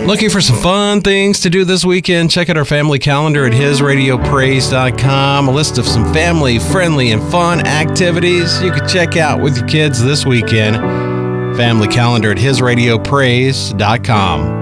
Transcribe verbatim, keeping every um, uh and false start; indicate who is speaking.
Speaker 1: Looking for some fun things to do this weekend? Check out our family calendar at his radio praise dot com. A list of some family-friendly and fun activities you can check out with your kids this weekend. Family calendar at his radio praise dot com.